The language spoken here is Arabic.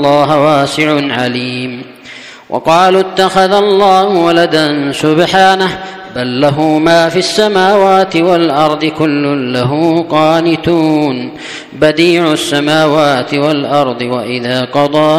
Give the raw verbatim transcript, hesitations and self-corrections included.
الله واسع عليم. وقالوا اتخذ الله ولدا سبحانه بل له ما في السماوات والأرض كل له قانتون بديع السماوات والأرض وإذا قضى